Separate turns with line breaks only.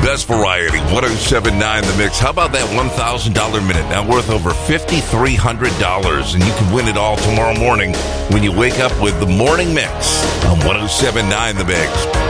best variety, 107.9 The Mix. How about that $1,000 minute? Now worth over $5,300. And you can win it all tomorrow morning when you wake up with the Morning Mix on 107.9 The Mix.